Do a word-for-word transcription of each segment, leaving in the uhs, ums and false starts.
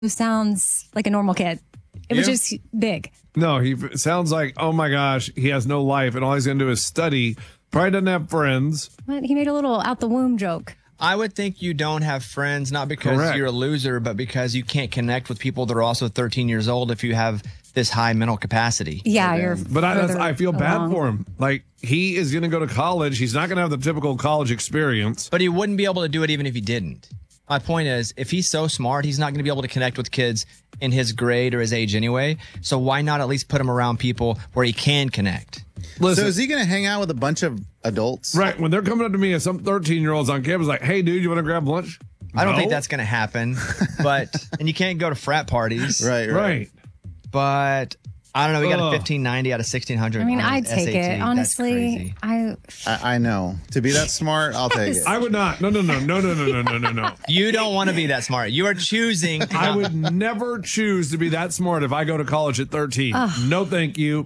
who sounds like a normal kid. It was Yeah. just big. No, he f- sounds like, oh my gosh, he has no life and all he's going to do is study. Probably doesn't have friends. But he made a little out the womb joke. I would think you don't have friends, not because Correct. you're a loser, but because you can't connect with people that are also thirteen years old if you have this high mental capacity. Yeah, you're. But I, that's, further I feel bad along. for him. Like, he is going to go to college. He's not going to have the typical college experience. But he wouldn't be able to do it even if he didn't. My point is, if he's so smart, he's not going to be able to connect with kids in his grade or his age anyway. So why not at least put him around people where he can connect? Listen, So is he going to hang out with a bunch of adults? right, when they're coming up to me as some thirteen-year-olds on campus like, hey, dude, you want to grab lunch? I don't No. think that's going to happen. But, and you can't go to frat parties. Right, right. Right. But I don't know. We got a Ugh. fifteen ninety out of sixteen hundred. I mean, on I'd take S A T. it. That's Honestly, crazy. I. I, I know. To be that smart, I'll take it. I would not. No, no, no, no, no, no, no, no, no, no. You don't want to be that smart. You are choosing. to I not- would never choose to be that smart if I go to college at thirteen. No, thank you.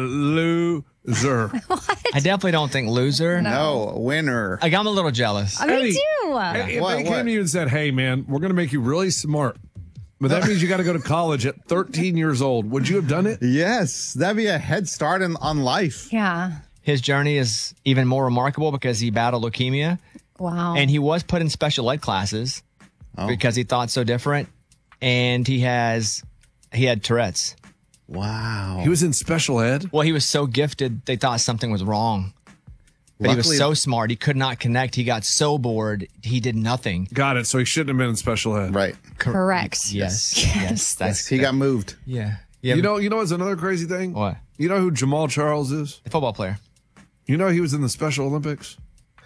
Loser. I definitely don't think loser. No, winner. Like, I'm a little jealous. I mean, Eddie, too. If What, they came what? to you and said, hey, man, we're going to make you really smart, but that means you got to go to college at thirteen years old, would you have done it? Yes, that'd be a head start in, on life. Yeah. His journey is even more remarkable because he battled leukemia Wow. and he was put in special ed classes Oh. because he thought so different. And he has, he had Tourette's. Wow. He was in special ed? Well, he was so gifted, they thought something was wrong. But he Luckily- was so smart, he could not connect. He got so bored, he did nothing. Got it. So he shouldn't have been in special ed. Right. Correct. Yes. Yes. Yes. That's He got moved. Yeah. Yeah. You know, you know what's another crazy thing? What? You know who Jamal Charles is? The football player. You know he was in the Special Olympics?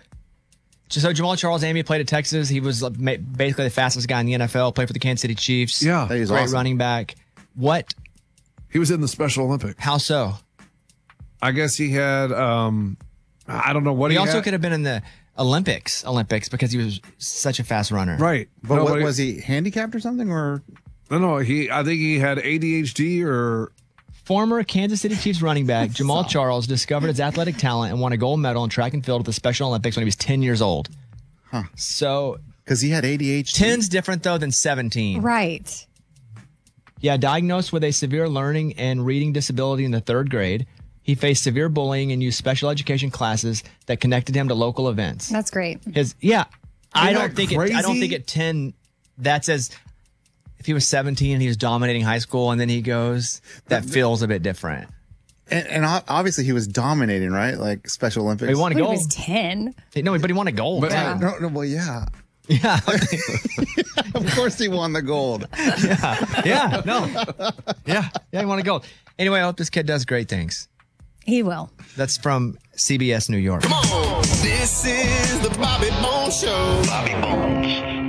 So Jamal Charles, Amy played at Texas. He was uh, ma- basically the fastest guy in the N F L. Played for the Kansas City Chiefs. Yeah. Hey, he's Great awesome. running back. What? He was in the Special Olympics. How so? I guess he had, um, I don't know what He he, also had. could have been in the Olympics, Olympics, because he was such a fast runner. Right. But No, what, he- was he handicapped or something? Or No, no, he, I think he had A D H D or, Former Kansas City Chiefs running back Jamal Charles discovered his athletic talent and won a gold medal in track and field at the Special Olympics when he was ten years old. Huh. So because he had A D H D? ten's different though than seventeen. Right. Yeah, diagnosed with a severe learning and reading disability in the third grade. He faced severe bullying and used special education classes that connected him to local events. That's great. His yeah, I Isn't don't that think it, I don't crazy? think at ten that's as if he was seventeen and he was dominating high school and then he goes that feels a bit different. And, and o- obviously he was dominating, right? Like Special Olympics. He won a He gold. was ten. No, but he won a gold. But- yeah. No, no, well, yeah. Yeah. Of course he won the gold. yeah. No. Yeah. Yeah, he won a gold. Anyway, I hope this kid does great things. He will. That's from C B S New York. This is the Bobby Bones Show. Bobby Bones.